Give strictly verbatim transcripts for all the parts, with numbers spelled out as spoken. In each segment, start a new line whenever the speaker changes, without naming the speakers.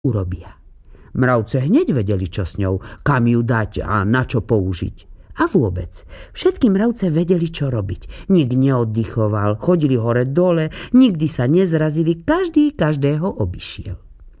urobia. Mravce hneď vedeli, čo s ňou, kam ju dať a na čo použiť. A vôbec, všetky mravce vedeli, čo robiť. Nik neoddychoval, chodili hore dole, nikdy sa nezrazili, každý každého obišiel.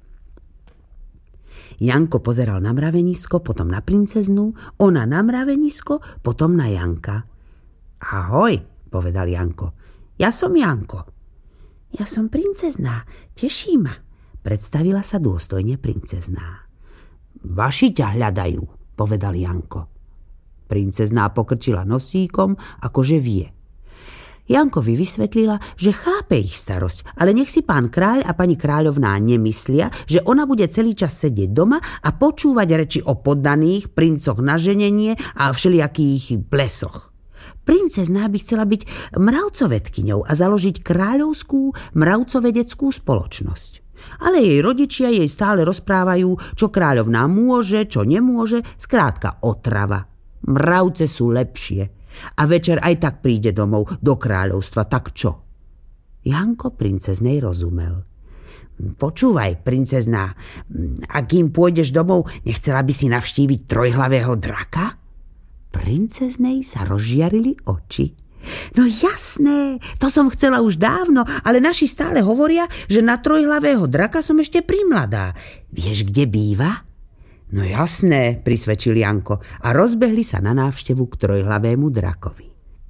Janko pozeral na mravenisko, potom na princeznu, ona na mravenisko, potom na Janka. Ahoj, povedal Janko. Ja som Janko. Ja som princezná, teší ma, predstavila sa dôstojne princezná. Vaši ťa hľadajú, povedal Janko. Princezná pokrčila nosíkom, akože vie. Jankovi vysvetlila, že chápe ich starosť, ale nech si pán kráľ a pani kráľovná nemyslia, že ona bude celý čas sedieť doma a počúvať reči o poddaných, princoch na ženenie a všelijakých plesoch. Princezná by chcela byť mravcovedkyňou a založiť kráľovskú mravcovedeckú spoločnosť. Ale jej rodičia jej stále rozprávajú, čo kráľovná môže, čo nemôže, skrátka otrava. Mravce sú lepšie. A večer aj tak príde domov do kráľovstva, tak čo? Janko princeznej rozumel. Počúvaj, princezná, a kým pôjdeš domov, nechcela by si navštíviť trojhlavého draka? Princeznej sa rozžiarili oči. No jasné, to som chcela už dávno, ale naši stále hovoria, že na trojhlavého draka som ešte primladá. Vieš, kde býva? No jasné, prisvedčil Janko a rozbehli sa na návštevu k trojhlavému drakovi.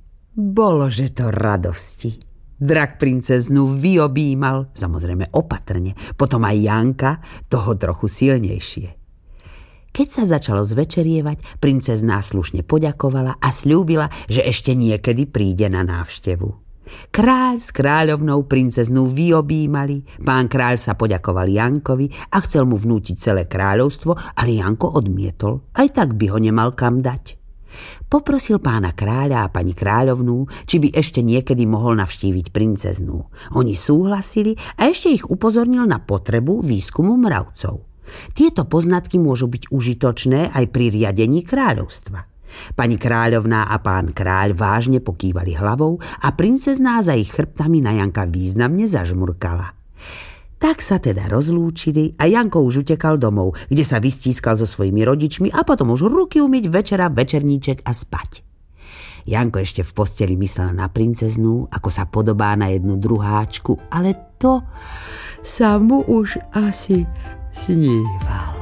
Bolože to radosti. Drak princeznu vyobímal, samozrejme opatrne, potom aj Janka, toho trochu silnejšie. Keď sa začalo zvečerievať, princezná slušne poďakovala a sľúbila, že ešte niekedy príde na návštevu. Kráľ s kráľovnou princeznú vyobímali, pán kráľ sa poďakoval Jankovi a chcel mu vnútiť celé kráľovstvo, ale Janko odmietol, aj tak by ho nemal kam dať. Poprosil pána kráľa a pani kráľovnú, či by ešte niekedy mohol navštíviť princeznú. Oni súhlasili a ešte ich upozornil na potrebu výskumu mravcov. Tieto poznatky môžu byť užitočné aj pri riadení kráľovstva. Pani kráľovná a pán kráľ vážne pokývali hlavou a princezná za ich chrbtami na Janka významne zažmurkala. Tak sa teda rozlúčili a Janko už utekal domov, kde sa vystískal so svojimi rodičmi a potom už ruky umyť, večera, večerníček a spať. Janko ešte v posteli myslel na princeznú, ako sa podobá na jednu druháčku, ale to sa mu už asi sníval.